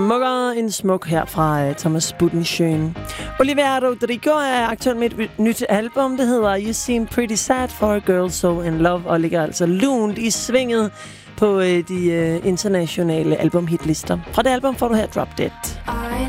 smukkere end smuk her fra Thomas Budensjøen. Olivia Rodrigo er aktuelt med et nyt album, det hedder You Seem Pretty Sad for a Girl So In Love, og ligger altså lunt i svinget på de internationale albumhitlister. Fra det album får du her Drop Dead.